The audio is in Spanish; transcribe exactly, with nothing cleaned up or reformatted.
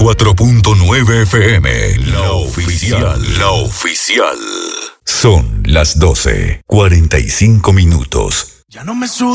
cuatro punto nueve F M, la oficial, la oficial. Son las doce, cuarenta y cinco minutos. Ya no me suda.